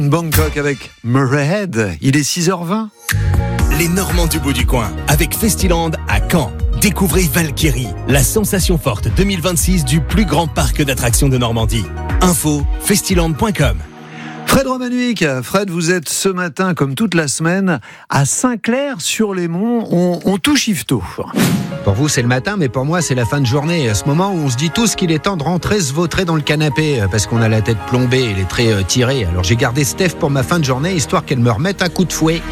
Bangkok avec Murray Head. Il est 6h20. Les Normands du bout du coin avec Festiland à Caen. Découvrez Valkyrie, la sensation forte 2026 du plus grand parc d'attractions de Normandie. Info festiland.com. Fred Romanuik, Fred, vous êtes ce matin, comme toute la semaine, à Saint-Clair-sur-les-Monts. On touche Yvetot. Pour vous, c'est le matin, mais pour moi, c'est la fin de journée. À ce moment où on se dit tous qu'il est temps de rentrer se vautrer dans le canapé parce qu'on a la tête plombée et les traits tirés. Alors j'ai gardé Steph pour ma fin de journée, histoire qu'elle me remette un coup de fouet.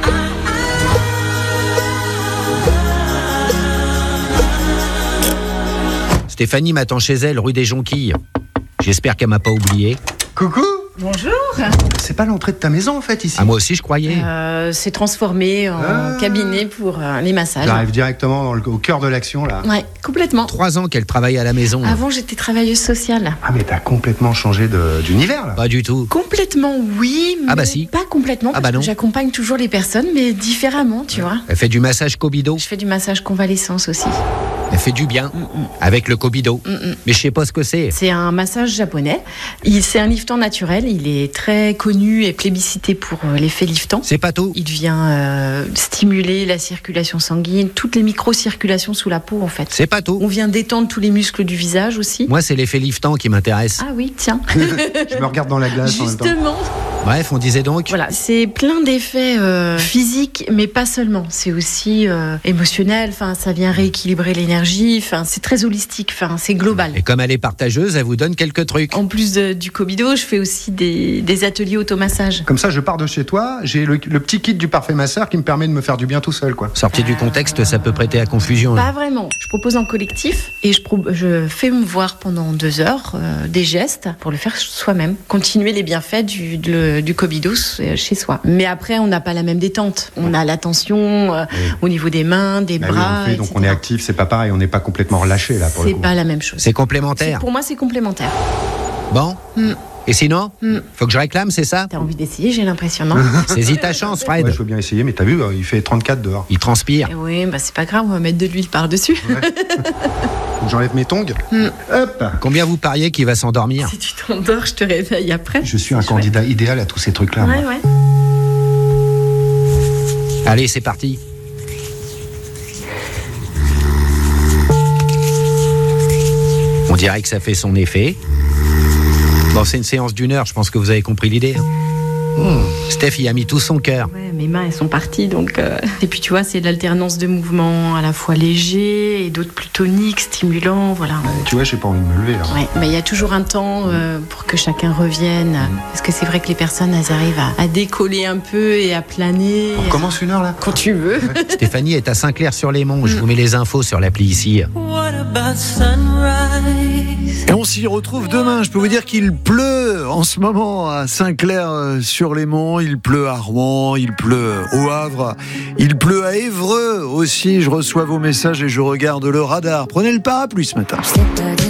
Stéphanie m'attend chez elle, rue des Jonquilles. J'espère qu'elle m'a pas oublié. Coucou. Bonjour. C'est pas l'entrée de ta maison en fait ici. Ah, moi aussi je croyais. C'est transformé en cabinet pour les massages. J'arrive directement au cœur de l'action là. Ouais, complètement. 3 ans qu'elle travaille à la maison. Avant, j'étais travailleuse sociale. Ah mais t'as complètement changé d'univers là. Pas du tout. Complètement, oui, mais Ah bah si. pas complètement, parce non. que j'accompagne toujours les personnes, mais différemment, tu vois. Elle fait du massage Kobido. Je fais du massage convalescence aussi. Elle fait du bien avec le Kobido. Mais je sais pas ce que c'est. C'est un massage japonais. C'est un liftant naturel. Il est très connu et plébiscité pour l'effet liftant. C'est pas tout. Il vient stimuler la circulation sanguine, toutes les micro-circulations sous la peau en fait. C'est pas tout. On vient détendre tous les muscles du visage aussi. Moi, c'est l'effet liftant qui m'intéresse. Ah oui, tiens. Je me regarde dans la glace en même temps. Justement. Bref, on disait donc. Voilà, c'est plein d'effets physiques, mais pas seulement. C'est aussi émotionnel. Enfin, ça vient rééquilibrer l'énergie. Enfin, c'est très holistique. Enfin, c'est global. Et comme elle est partageuse, elle vous donne quelques trucs. En plus du Kobido, je fais aussi des ateliers automassage. Comme ça je pars de chez toi, j'ai le petit kit du parfait masseur qui me permet de me faire du bien tout seul quoi. Sorti du contexte, ça peut prêter à confusion. Pas vraiment. Je propose en collectif et je fais me voir pendant 2 heures des gestes pour le faire soi-même. Continuer les bienfaits du Kobido chez soi. Mais après, on n'a pas la même détente. On a la tension au niveau des mains, des bras. Oui, donc etc. on est actif, c'est pas pareil, on n'est pas complètement relâché là pour le C'est coup. pas la même chose. C'est complémentaire. Pour moi, c'est complémentaire. Bon. Et sinon faut que je réclame, c'est ça? T'as envie d'essayer, j'ai l'impression, non? Saisis ta chance, Fred. Ouais, je veux bien essayer, mais t'as vu, il fait 34 dehors. Il transpire. Eh oui, bah c'est pas grave, on va mettre de l'huile par-dessus. Faut que j'enlève mes tongs. Hop. Combien vous pariez qu'il va s'endormir? Si tu t'endors, je te réveille après. Je suis un candidat idéal à tous ces trucs-là. Ouais, moi. ouais. Allez, c'est parti. On dirait que ça fait son effet. Bon, c'est une séance d'1 heure, je pense que vous avez compris l'idée. Steph y a mis tout son cœur. Ouais, mes mains, elles sont parties, donc... Et puis, tu vois, c'est de l'alternance de mouvements à la fois légers et d'autres plus toniques, stimulants, voilà. Tu vois, j'ai pas envie de me lever là. Ouais, mais il y a toujours un temps pour que chacun revienne. Parce que c'est vrai que les personnes, elles arrivent à décoller un peu et à planer. On commence 1 heure là. Quand tu veux. Stéphanie est à Saint-Clair-sur-les-Monts. Je vous mets les infos sur l'appli ici. Et on s'y retrouve demain. Je peux vous dire qu'il pleut en ce moment à Saint-Clair-sur-les-Monts. Il pleut à Rouen, il pleut au Havre, il pleut à Évreux aussi. Je reçois vos messages et je regarde le radar. Prenez le parapluie ce matin.